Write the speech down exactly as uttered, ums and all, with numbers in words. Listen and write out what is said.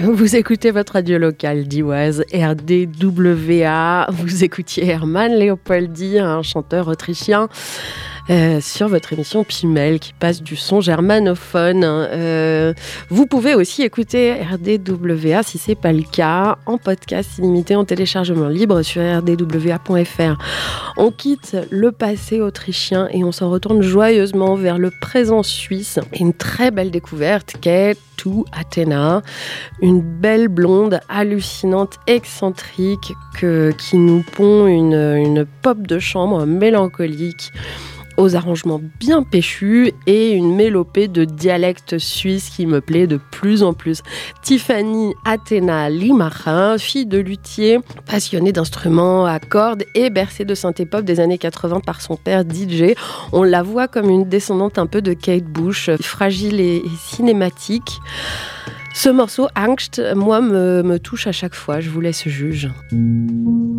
Vous écoutez votre radio locale d'Iwaz, R D W A. Vous écoutiez Hermann Leopoldi, un chanteur autrichien, euh, sur votre émission Pimel qui passe du son germanophone. Euh, vous pouvez aussi écouter R D W A, si ce n'est pas le cas, en podcast illimité, en téléchargement libre sur r d w a point f r. On quitte le passé autrichien et on s'en retourne joyeusement vers le présent suisse. Et une très belle découverte qu'est To Athena, une belle blonde hallucinante, excentrique, que, qui nous pond une, une pop de chambre mélancolique aux arrangements bien péchus et une mélopée de dialecte suisse qui me plaît de plus en plus. Tiffany Athena Limacher, fille de luthier, passionnée d'instruments à cordes et bercée de synthé-pop des années quatre-vingts par son père D J. On la voit comme une descendante un peu de Kate Bush, fragile et, et cinématique. Ce morceau, Angst, moi, me, me touche à chaque fois. Je vous laisse juge.